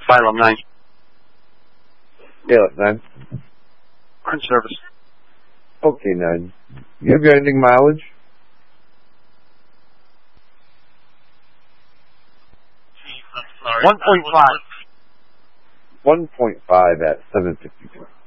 Phylum 9. Scale 9. On service. Okay, 9. You have your ending mileage? 1.5. 1.5 at 7:52.